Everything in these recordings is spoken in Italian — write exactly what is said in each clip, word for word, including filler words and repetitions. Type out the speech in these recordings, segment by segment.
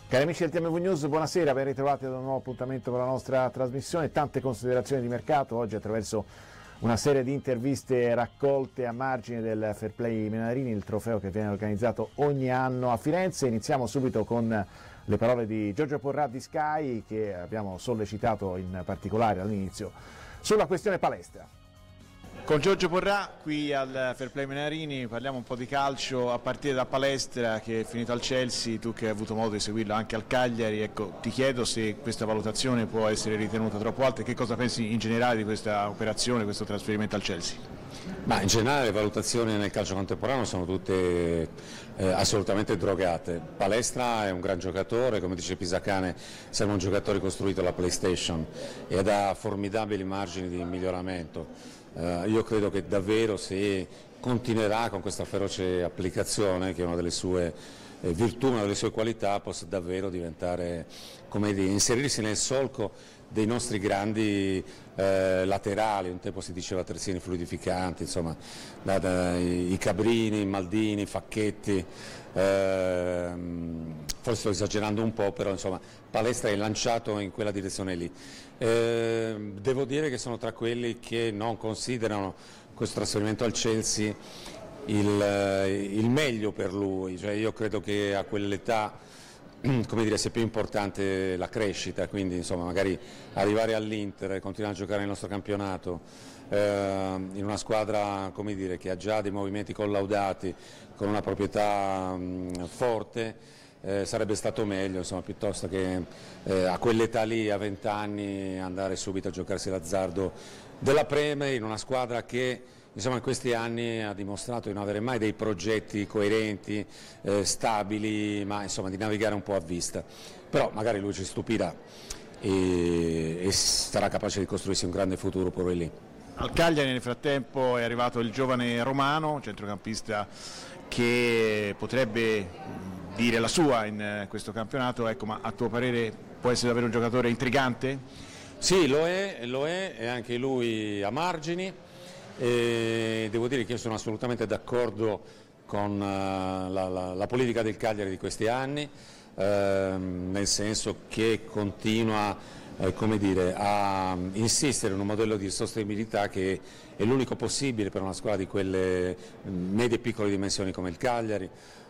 Cari amici del T M V News, buonasera, ben ritrovati ad un nuovo appuntamento con la nostra trasmissione. Tante considerazioni di mercato oggi attraverso una serie di interviste raccolte a margine del Fair Play Menarini, il trofeo che viene organizzato ogni anno a Firenze. Iniziamo subito con le parole di Giorgio Porrà di Sky, che abbiamo sollecitato in particolare all'inizio sulla questione palestra. Con Giorgio Porrà qui al Fair Play Menarini parliamo un po' di calcio a partire da palestra, che è finito al Chelsea, tu che hai avuto modo di seguirlo anche al Cagliari. Ecco, ti chiedo se questa valutazione può essere ritenuta troppo alta e che cosa pensi in generale di questa operazione, questo trasferimento al Chelsea. Ma in generale le valutazioni nel calcio contemporaneo sono tutte eh, assolutamente drogate. Palestra è un gran giocatore, come dice Pisacane, serve un giocatore costruito alla PlayStation ed ha formidabili margini di miglioramento. Uh, io credo che davvero, se continuerà con questa feroce applicazione, che è una delle sue eh, virtù, una delle sue qualità, possa davvero diventare, come dire, inserirsi nel solco dei nostri grandi eh, laterali. Un tempo si diceva terzini fluidificanti, insomma, da, da, i, i Cabrini, i Maldini, i Facchetti. Eh, forse sto esagerando un po', però insomma Palestra è lanciato in quella direzione lì. Eh, devo dire che sono tra quelli che non considerano questo trasferimento al Chelsea il, il meglio per lui, cioè, io credo che a quell'età, come dire, sia più importante la crescita, quindi insomma magari arrivare all'Inter, continuare a giocare nel nostro campionato eh, in una squadra, come dire, che ha già dei movimenti collaudati, con una proprietà mh, forte, eh, sarebbe stato meglio, insomma, piuttosto che eh, a quell'età lì, a venti anni, andare subito a giocarsi l'azzardo della Premier in una squadra che insomma in questi anni ha dimostrato di non avere mai dei progetti coerenti, eh, stabili, ma insomma di navigare un po' a vista. Però magari lui ci stupirà e, e sarà capace di costruirsi un grande futuro pure lì. Al Cagliari nel frattempo è arrivato il giovane Romano, centrocampista che potrebbe dire la sua in questo campionato. Ecco, ma a tuo parere può essere davvero un giocatore intrigante? Sì, lo è, lo è, e anche lui a margini. E devo dire che io sono assolutamente d'accordo con uh, la, la, la politica del Cagliari di questi anni, uh, nel senso che continua uh, come dire, a insistere in un modello di sostenibilità che è l'unico possibile per una squadra di quelle medie e piccole dimensioni come il Cagliari,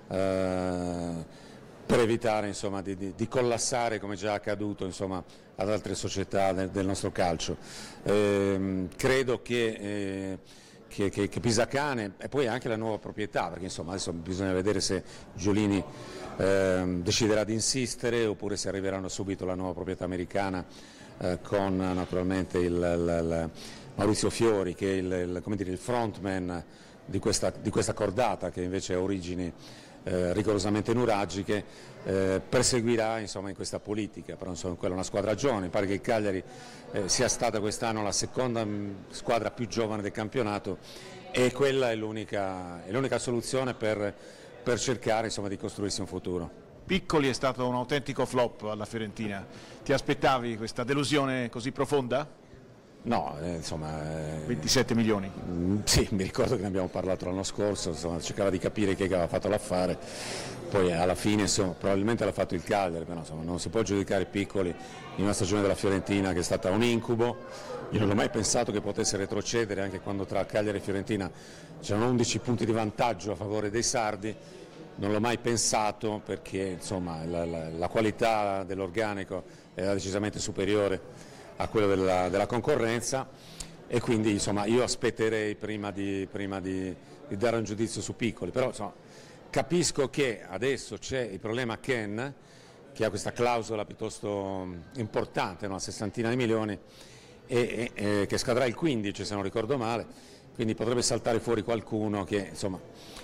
uh, per evitare insomma, di, di, di collassare, come già accaduto insomma, ad altre società del, del nostro calcio. Eh, credo che, eh, che, che, che Pisacane e poi anche la nuova proprietà, perché insomma, adesso bisogna vedere se Giulini eh, deciderà di insistere oppure se arriveranno subito la nuova proprietà americana eh, con naturalmente il, il, il Maurizio Fiori, che è il, il, come dire, il frontman di questa, di questa cordata, che invece ha origini Eh, rigorosamente nuragiche, eh, perseguirà insomma, in questa politica. Però insomma, quella è una squadra giovane, mi pare che il Cagliari eh, sia stata quest'anno la seconda mh, squadra più giovane del campionato, e quella è l'unica, è l'unica soluzione per, per cercare insomma, di costruirsi un futuro. Piccoli è stato un autentico flop alla Fiorentina, ti aspettavi questa delusione così profonda? No, eh, insomma... Eh, ventisette milioni? Mh, sì, mi ricordo che ne abbiamo parlato l'anno scorso, insomma, cercava di capire chi aveva fatto l'affare, poi alla fine insomma, probabilmente l'ha fatto il Cagliari, però insomma, non si può giudicare Piccoli in una stagione della Fiorentina che è stata un incubo. Io non ho mai pensato che potesse retrocedere, anche quando tra Cagliari e Fiorentina c'erano undici punti di vantaggio a favore dei sardi. Non l'ho mai pensato perché insomma, la, la, la qualità dell'organico era decisamente superiore a quello della, della concorrenza, e quindi insomma, io aspetterei prima, di, prima di, di dare un giudizio su Piccoli. Però insomma, capisco che adesso c'è il problema Ken, che ha questa clausola piuttosto importante, una sessantina di milioni, e, e, e che scadrà il quindici se non ricordo male, quindi potrebbe saltare fuori qualcuno che insomma,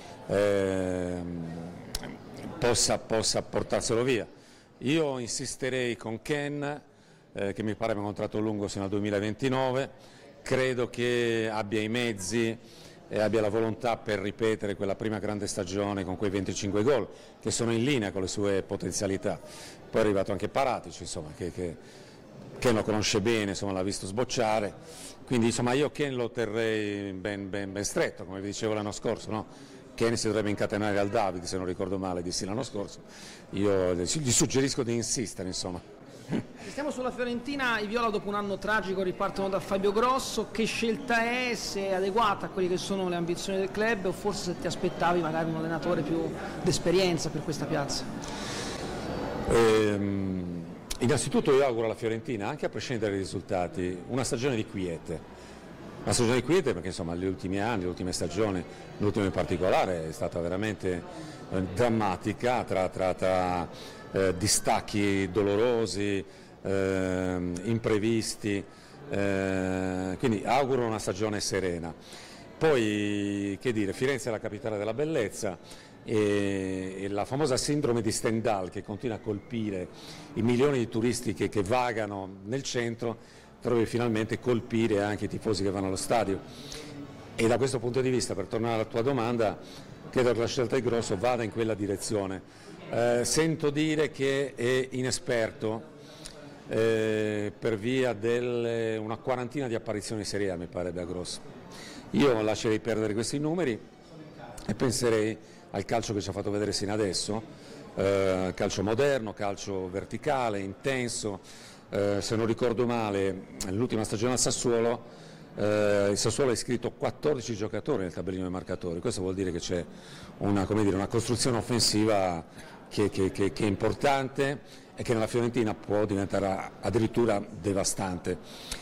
eh, possa, possa portarselo via. Io insisterei con Ken, Eh, che mi pare abbia un contratto lungo fino al duemilaventinove, credo che abbia i mezzi e abbia la volontà per ripetere quella prima grande stagione con quei venticinque gol che sono in linea con le sue potenzialità. Poi è arrivato anche Paratici, insomma, che, che, che lo conosce bene, insomma, l'ha visto sbocciare, quindi insomma, io Ken lo terrei ben, ben, ben stretto, come vi dicevo l'anno scorso, no? Ken si dovrebbe incatenare al David, se non ricordo male, dissi l'anno scorso. Io gli suggerisco di insistere, insomma. Stiamo sulla Fiorentina, i viola dopo un anno tragico ripartono da Fabio Grosso. Che scelta è? Se è adeguata a quelle che sono le ambizioni del club, o forse se ti aspettavi magari un allenatore più d'esperienza per questa piazza? Ehm, innanzitutto io auguro alla Fiorentina, anche a prescindere dai risultati, una stagione di quiete. Una stagione di quiete perché insomma gli ultimi anni, le ultime stagioni, l'ultima in particolare è stata veramente eh, drammatica tra, tra, tra eh, distacchi dolorosi, eh, imprevisti, eh, quindi auguro una stagione serena. Poi, che dire, Firenze è la capitale della bellezza e, e la famosa sindrome di Stendhal che continua a colpire i milioni di turisti che, che vagano nel centro, trovi finalmente colpire anche i tifosi che vanno allo stadio. E da questo punto di vista, per tornare alla tua domanda, credo che la scelta di Grosso vada in quella direzione. Eh, sento dire che è inesperto eh, per via di una quarantina di apparizioni in Serie A, mi pare, da Grosso. Io lascerei perdere questi numeri e penserei al calcio che ci ha fatto vedere sino adesso, eh, calcio moderno, calcio verticale, intenso. Eh, se non ricordo male, nell'ultima stagione al Sassuolo, eh, il Sassuolo ha iscritto quattordici giocatori nel tabellino dei marcatori. Questo vuol dire che c'è una, come dire, una costruzione offensiva che, che, che, che è importante e che nella Fiorentina può diventare addirittura devastante.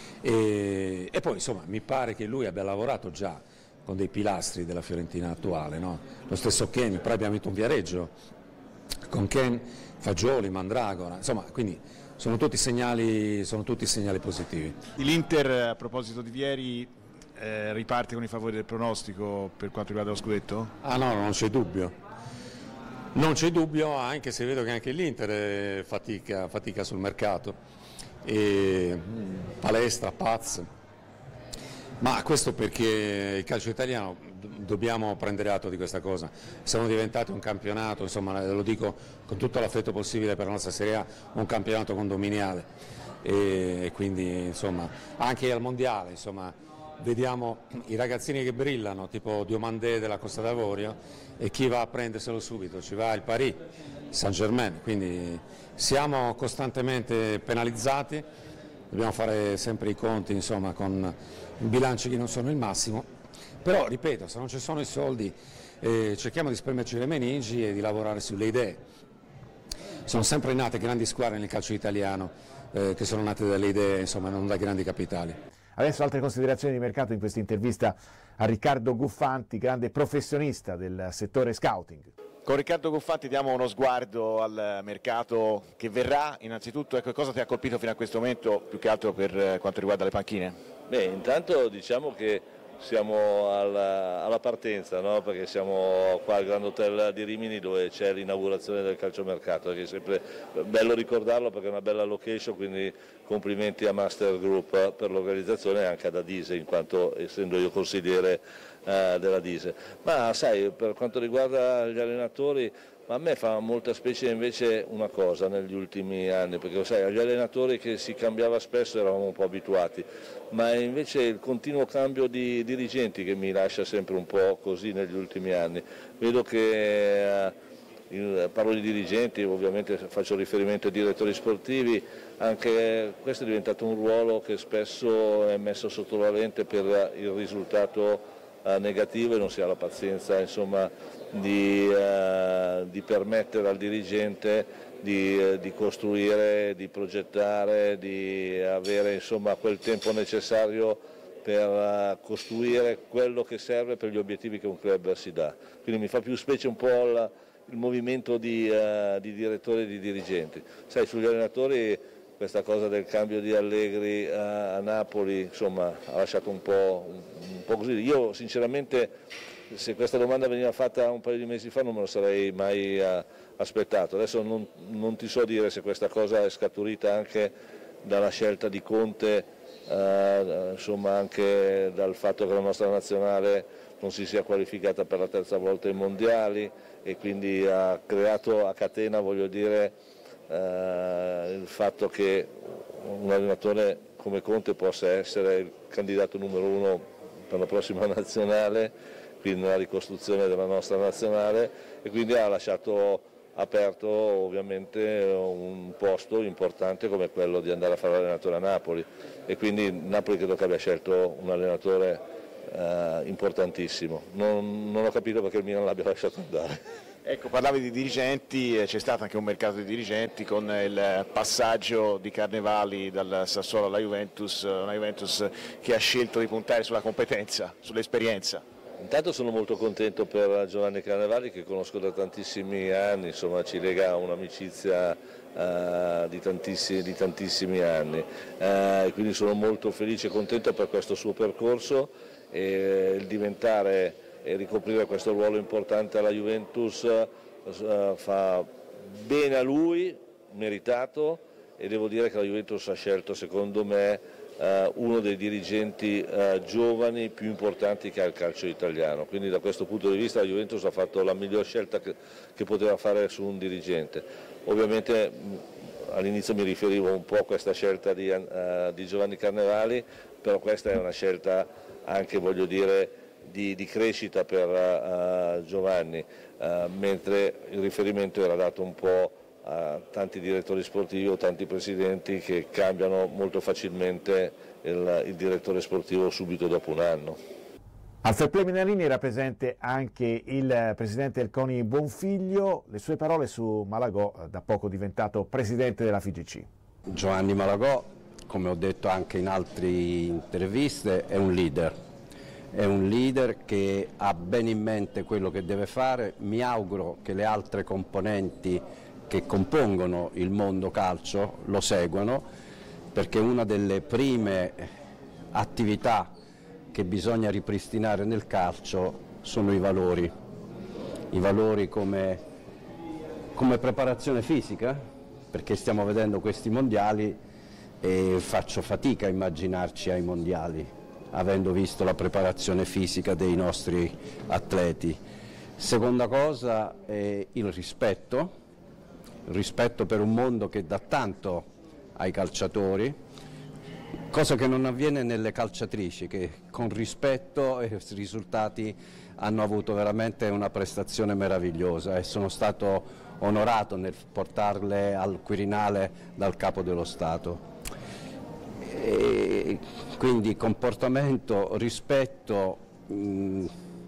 E, e poi insomma mi pare che lui abbia lavorato già con dei pilastri della Fiorentina attuale, no? Lo stesso Ken, poi abbiamo vinto un Viareggio con Ken, Fagioli, Mandragora, insomma, quindi sono tutti segnali, sono tutti segnali positivi. L'Inter, a proposito di Vieri, eh, riparte con i favori del pronostico per quanto riguarda lo scudetto? Ah no, non c'è dubbio, non c'è dubbio, anche se vedo che anche l'Inter fatica, fatica sul mercato, e Palestra, Paz, ma questo perché il calcio italiano, dobbiamo prendere atto di questa cosa, siamo diventati un campionato, insomma lo dico con tutto l'affetto possibile per la nostra Serie A, un campionato condominiale e quindi insomma anche al mondiale insomma vediamo i ragazzini che brillano tipo Diomandé della Costa d'Avorio e chi va a prenderselo subito, ci va il Paris Saint-Germain, quindi siamo costantemente penalizzati, dobbiamo fare sempre i conti insomma con bilanci che non sono il massimo. Però, ripeto, se non ci sono i soldi eh, cerchiamo di spremerci le meningi e di lavorare sulle idee. Sono sempre nate grandi squadre nel calcio italiano eh, che sono nate dalle idee, insomma, non da grandi capitali. Adesso altre considerazioni di mercato in questa intervista a Riccardo Guffanti, grande professionista del settore scouting. Con Riccardo Guffanti diamo uno sguardo al mercato che verrà. Innanzitutto, ecco, cosa ti ha colpito fino a questo momento, più che altro per quanto riguarda le panchine? Beh, intanto diciamo che siamo alla, alla partenza, no? Perché siamo qua al Grand Hotel di Rimini dove c'è l'inaugurazione del calciomercato, che è sempre bello ricordarlo perché è una bella location, quindi complimenti a Master Group per l'organizzazione e anche ad Adise, in quanto essendo io consigliere eh, della Dise. Ma sai, per quanto riguarda gli allenatori, ma a me fa molta specie invece una cosa negli ultimi anni, perché sai, agli allenatori che si cambiava spesso eravamo un po' abituati, ma è invece il continuo cambio di dirigenti che mi lascia sempre un po' così negli ultimi anni. Vedo che, eh, parlo di dirigenti, ovviamente faccio riferimento ai direttori sportivi, anche questo è diventato un ruolo che spesso è messo sotto la lente per il risultato eh, negativo e non si ha la pazienza insomma, di, eh, di permettere al dirigente di, eh, di costruire, di progettare, di avere insomma, quel tempo necessario per uh, costruire quello che serve per gli obiettivi che un club si dà. Quindi mi fa più specie un po' il, il movimento di, uh, di direttori e di dirigenti. Sai, sugli allenatori questa cosa del cambio di Allegri uh, a Napoli insomma, ha lasciato un po', un, un po' così. Io sinceramente, se questa domanda veniva fatta un paio di mesi fa non me lo sarei mai uh, aspettato. Adesso non, non ti so dire se questa cosa è scaturita anche dalla scelta di Conte, Uh, insomma anche dal fatto che la nostra nazionale non si sia qualificata per la terza volta ai mondiali e quindi ha creato a catena, voglio dire, uh, il fatto che un allenatore come Conte possa essere il candidato numero uno per la prossima nazionale quindi nella ricostruzione della nostra nazionale, e quindi ha lasciato aperto ovviamente un posto importante come quello di andare a fare l'allenatore a Napoli, e quindi Napoli credo che abbia scelto un allenatore eh, importantissimo. Non, non ho capito perché il Milan l'abbia lasciato andare. Ecco, parlavi di dirigenti, c'è stato anche un mercato di dirigenti con il passaggio di Carnevali dal Sassuolo alla Juventus, una Juventus che ha scelto di puntare sulla competenza, sull'esperienza. Intanto sono molto contento per Giovanni Carnevali, che conosco da tantissimi anni, insomma ci lega un'amicizia uh, di, tantissimi, di tantissimi anni, uh, quindi sono molto felice e contento per questo suo percorso, e il diventare e ricoprire questo ruolo importante alla Juventus uh, fa bene a lui, meritato, e devo dire che la Juventus ha scelto secondo me uh, uno dei dirigenti uh, giovani più importanti che ha il calcio italiano, quindi da questo punto di vista la Juventus ha fatto la miglior scelta che, che poteva fare su un dirigente. Ovviamente all'inizio mi riferivo un po' a questa scelta di, uh, di Giovanni Carnevali, però questa è una scelta anche, voglio dire, Di, di crescita per uh, Giovanni, uh, mentre il riferimento era dato un po' a tanti direttori sportivi o tanti presidenti che cambiano molto facilmente il, il direttore sportivo subito dopo un anno. Al Fair Play Menarini era presente anche il presidente del CONI Bonfiglio, le sue parole su Malagò, da poco diventato presidente della F I G C. Giovanni Malagò, come ho detto anche in altre interviste, è un leader. È un leader che ha bene in mente quello che deve fare. Mi auguro che le altre componenti che compongono il mondo calcio lo seguano, perché una delle prime attività che bisogna ripristinare nel calcio sono i valori. I valori come, come preparazione fisica, perché stiamo vedendo questi mondiali e faccio fatica a immaginarci ai mondiali, avendo visto la preparazione fisica dei nostri atleti. Seconda cosa è il rispetto, il rispetto per un mondo che dà tanto ai calciatori, cosa che non avviene nelle calciatrici, che con rispetto e risultati hanno avuto veramente una prestazione meravigliosa, e sono stato onorato nel portarle al Quirinale dal Capo dello Stato. E quindi comportamento, rispetto mh,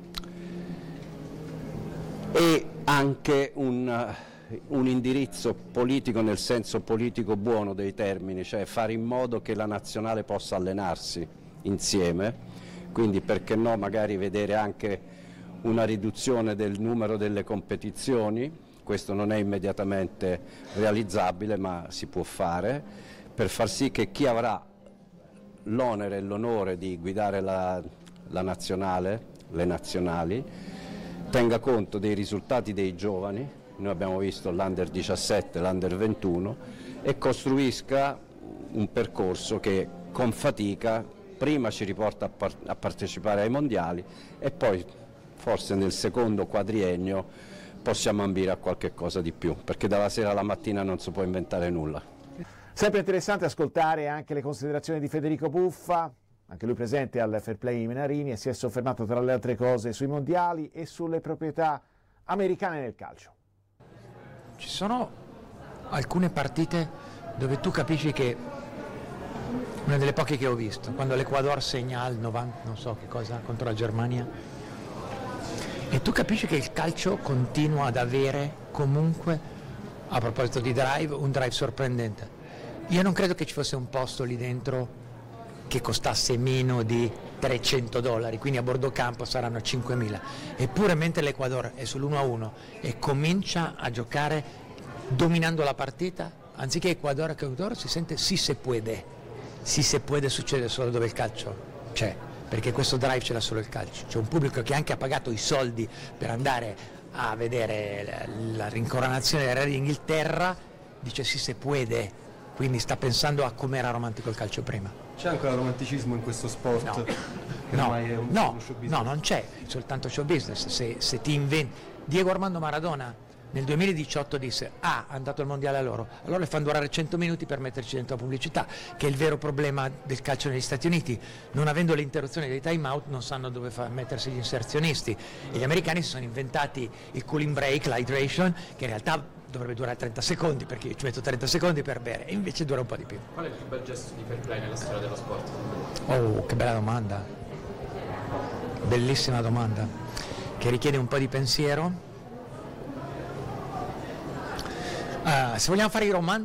e anche un, un indirizzo politico nel senso politico buono dei termini, cioè fare in modo che la nazionale possa allenarsi insieme, quindi perché no magari vedere anche una riduzione del numero delle competizioni. Questo non è immediatamente realizzabile, ma si può fare, per far sì che chi avrà l'onere e l'onore di guidare la, la nazionale, le nazionali, tenga conto dei risultati dei giovani, noi abbiamo visto l'Under diciassette, l'Under ventuno, e costruisca un percorso che con fatica prima ci riporta a, par- a partecipare ai mondiali, e poi forse nel secondo quadriennio possiamo ambire a qualche cosa di più, perché dalla sera alla mattina non si può inventare nulla. Sempre interessante ascoltare anche le considerazioni di Federico Buffa, anche lui presente al Fair Play Menarini, e si è soffermato tra le altre cose sui mondiali e sulle proprietà americane nel calcio. Ci sono alcune partite dove tu capisci che, una delle poche che ho visto, quando l'Ecuador segna al novanta, non so che cosa, contro la Germania, e tu capisci che il calcio continua ad avere comunque, a proposito di drive, un drive sorprendente. Io non credo che ci fosse un posto lì dentro che costasse meno di trecento dollari, quindi a bordo campo saranno cinquemila. Eppure mentre l'Ecuador è sull'uno a uno e comincia a giocare dominando la partita, anziché Ecuador, Ecuador si sente si se puede, si se puede succede solo dove il calcio c'è, perché questo drive ce l'ha solo il calcio. C'è un pubblico che anche ha pagato i soldi per andare a vedere la, la rincoronazione del re d'Inghilterra, dice si se puede, quindi sta pensando a come era romantico il calcio prima. C'è ancora romanticismo in questo sport? No, che no, ormai è un no, show business? no, non c'è soltanto show business. Se, se ti inventi Diego Armando Maradona nel duemiladiciotto disse ah, è andato al mondiale a loro, allora le fanno durare cento minuti per metterci dentro la pubblicità, che è il vero problema del calcio negli Stati Uniti. Non avendo l'interruzione dei time out non sanno dove fa- mettersi gli inserzionisti, e gli americani si sono inventati il cooling break, l'hydration, che in realtà dovrebbe durare trenta secondi, perché io ci metto trenta secondi per bere, e invece dura un po' di più. Qual è il più bel gesto di fair play nella storia dello sport? Oh, che bella domanda, bellissima domanda, che richiede un po' di pensiero. Uh, se vogliamo fare i romantici